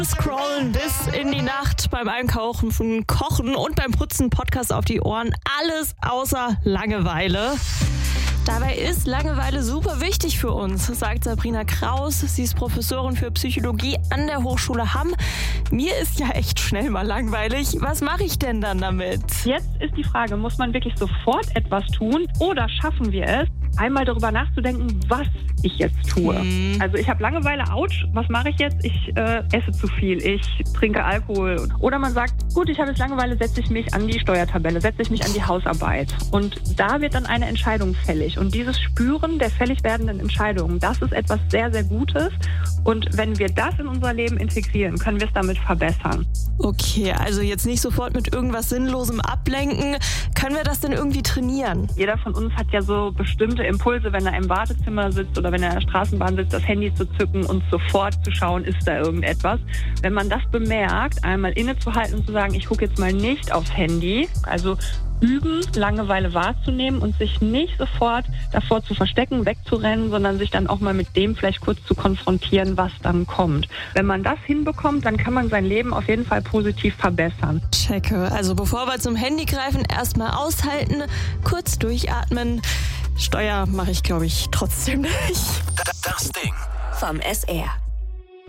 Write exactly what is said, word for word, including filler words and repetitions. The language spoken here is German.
Scrollen bis in die Nacht, beim Einkaufen, Kochen und beim Putzen, Podcast auf die Ohren. Alles außer Langeweile. Dabei ist Langeweile super wichtig für uns, sagt Sabrina Kraus. Sie ist Professorin für Psychologie an der Hochschule Hamm. Mir ist ja echt schnell mal langweilig. Was mache ich denn dann damit? Jetzt ist die Frage, muss man wirklich sofort etwas tun oder schaffen wir es, einmal darüber nachzudenken, was ich jetzt tue. Hm. Also ich habe Langeweile, ouch, was mache ich jetzt? Ich äh, esse zu viel, ich trinke Alkohol. Oder man sagt, gut, ich habe jetzt Langeweile, setze ich mich an die Steuertabelle, setze ich mich an die Hausarbeit. Und da wird dann eine Entscheidung fällig. Und dieses Spüren der fällig werdenden Entscheidungen, das ist etwas sehr, sehr Gutes. Und wenn wir das in unser Leben integrieren, können wir es damit verbessern. Okay, also jetzt nicht sofort mit irgendwas Sinnlosem ablenken. Können wir das denn irgendwie trainieren? Jeder von uns hat ja so bestimmte Impulse, wenn er im Wartezimmer sitzt oder wenn er in der Straßenbahn sitzt, das Handy zu zücken und sofort zu schauen, ist da irgendetwas. Wenn man das bemerkt, einmal innezuhalten und zu sagen, ich gucke jetzt mal nicht aufs Handy, also üben, Langeweile wahrzunehmen und sich nicht sofort davor zu verstecken, wegzurennen, sondern sich dann auch mal mit dem vielleicht kurz zu konfrontieren, was dann kommt. Wenn man das hinbekommt, dann kann man sein Leben auf jeden Fall positiv verbessern. Checke. Also bevor wir zum Handy greifen, erstmal aushalten, kurz durchatmen. Steuer mache ich, glaube ich, trotzdem nicht. Das Ding vom S R.